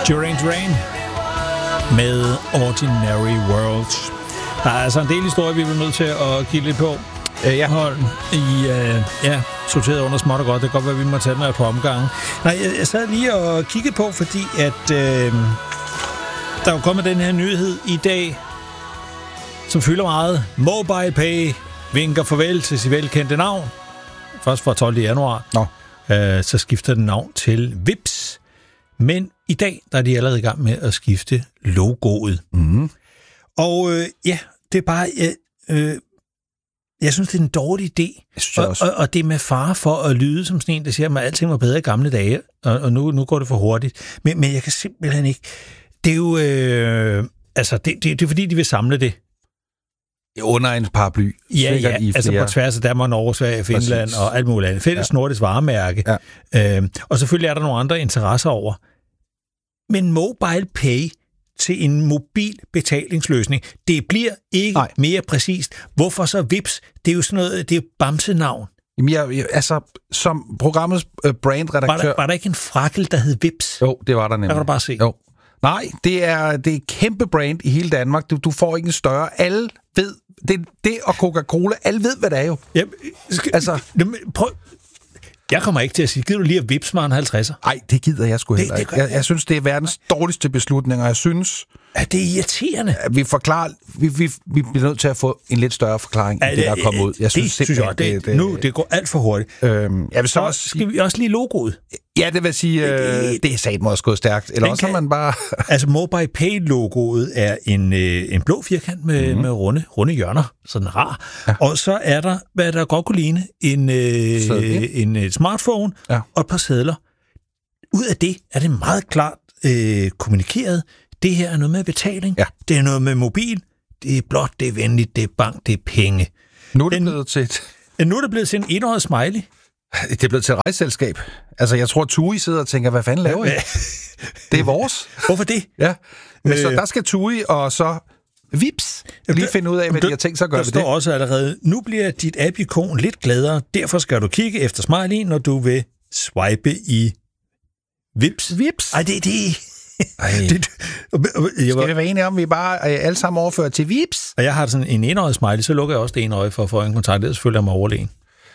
Duran Duran med Ordinary World. Der er altså en del historie, vi er nødt til at kigge lidt på. Jeg holdt sorteret under småt og godt. Det kan godt være, vi må tage den her på omgangen. Nej, jeg sad lige og kiggede på, fordi at der er jo kommet den her nyhed i dag, som fylder meget. MobilePay vinker farvel til sit velkendte navn. Først fra 12. januar. Så skifter den navn til Vipps. Men i dag, der er de allerede i gang med at skifte logoet. Mm. Og det er bare... jeg synes, det er en dårlig idé. Og det er med fare for at lyde som sådan en, der siger, at alting var bedre i gamle dage, og nu går det for hurtigt. Men jeg kan simpelthen ikke... Det er jo... det er fordi, de vil samle det. Under en paraply. Ja, altså på tværs af Danmark, Norge, Sverige, Finland præcis. Og alt muligt andet. Fælles nordisk varemærke. Ja. Og selvfølgelig er der nogle andre interesser over. Men MobilePay til en mobil betalingsløsning, det bliver ikke mere præcist. Hvorfor så Vipps? Det er jo sådan noget, det er bamsenavn. Jamen, som programmets brandredaktør... Var der ikke en frakkel, der hed Vipps? Jo, det var der nemlig. Der kan du bare se. Jo. Nej, det er kæmpe brand i hele Danmark. Du får ikke en større. Alle ved, det og Coca-Cola, alle ved, hvad det er jo. Jamen, prøv... Jeg kommer ikke til at sige, gider du lige at Vipps mig en 50'er? Nej, det gider jeg sgu heller ikke. Jeg synes, det er verdens dårligste beslutning, og jeg synes... Er det irriterende? Vi bliver nødt til at få en lidt større forklaring, end det, der er kommet ud. Jeg synes det går alt for hurtigt. Jeg vil så også skal vi også lige logoet? Ja, det vil sige, det er satme også gået stærkt. Eller også man bare... altså, MobilePay-logoet er en blå firkant med runde hjørner. Sådan rar. Ja. Og så er der, hvad der godt kunne ligne, en smartphone og et par sedler. Ud af det er det meget klart kommunikeret. Det her er noget med betaling. Ja. Det er noget med mobil. Det er blot, det er venligt, det er bank, det er penge. Nu er det blevet til Nu er det blevet til en enårig smiley. Det er blevet til et rejseselskab. Altså, jeg tror, TUI sidder og tænker, hvad fanden laver I? Det er vores. Hvorfor det? Ja. Men så der skal TUI og så Vipps lige finde ud af, hvad de har tænkt sig at gøre ved det. Der står også allerede, nu bliver dit app-ikon lidt gladere. Derfor skal du kigge efter smiley, når du vil swipe i Vipps. Vipps? Ej, det skal vi være enige om, vi bare alle sammen overfører til Vipps? Og jeg har sådan en enøjet smiley, så lukker jeg også det enøje for at få en kontakt. Det er selvfølgelig om overlegen.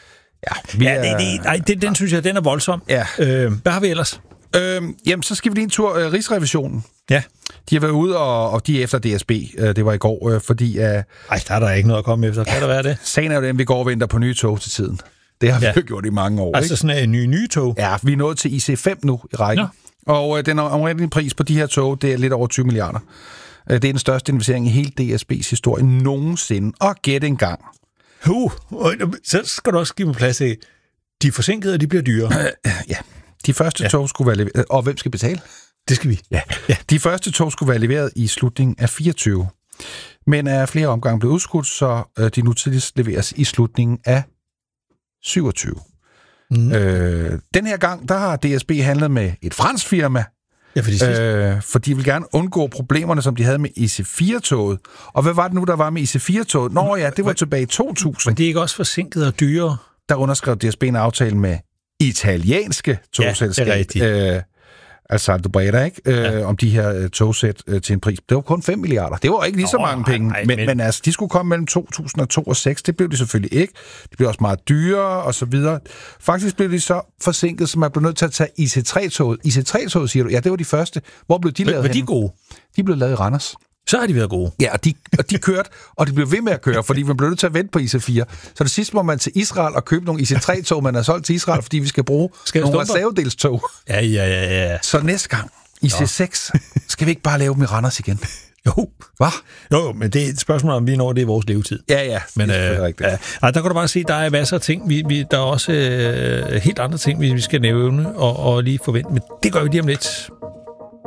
Den synes jeg, den er voldsom. Ja. Hvad har vi ellers? Jamen, så skal vi lige en tur. Rigsrevisionen. Ja. De har været ude, og de er efter DSB. Det var i går, fordi... der er der ikke noget at komme efter. Kan der være det? Sagen er jo den, vi går og venter på nye tog til tiden. Det har vi jo gjort i mange år. Altså sådan en nye tog? Ja, vi er nået til IC5 nu i rækken. Ja. Og den omrindelige pris på de her tog, det er lidt over 20 milliarder. Det er den største investering i hele DSB's historie nogensinde. Og gæt en gang. Så skal du også give mig plads til, de forsinkede, de bliver dyre. Ja, de første tog skulle være leveret. Og hvem skal betale? Det skal vi. Ja. De første tog skulle være leveret i slutningen af 24. Men er flere omgange blevet udskudt, så de nu tidligst leveres i slutningen af 27. Mm. Den her gang, der har DSB handlet med et fransk firma, for de vil gerne undgå problemerne, som de havde med IC4-toget. Og hvad var det nu, der var med IC4-toget? Nå ja, det var tilbage i 2000. Men det er ikke også forsinket og dyre? Der underskrev DSB en aftale med italienske togselskab. Ja, det er rigtigt. Altså Aldobreda, ikke? Om de her togsæt til en pris. Det var kun 5 milliarder. Det var ikke lige så mange penge. Men altså, de skulle komme mellem 2002 og 2006. Det blev de selvfølgelig ikke. De blev også meget dyrere, og så videre. Faktisk blev de så forsinket, så man blev nødt til at tage IC3-toget. IC3-toget, siger du? Ja, det var de første. Hvor blev de lavet? Var de gode? De blev lavet i Randers. Så har de været gode. Ja, og de kørte, og de blev ved med at køre, fordi man blev nødt til at vente på IC4. Så det sidste må man til Israel og købe nogle IC3-tog, man har solgt til Israel, fordi vi skal bruge nogle reservedelstog. Ja. Så næste gang, IC6, skal vi ikke bare lave dem i Randers igen? Jo. Hvad? Jo, men det er et spørgsmål, om vi når det i vores levetid. Ja, men det er rigtigt. Der kan du bare se, der er masser af ting. Der er også helt andre ting, vi skal nævne og lige forvente. Men det gør vi lige om lidt.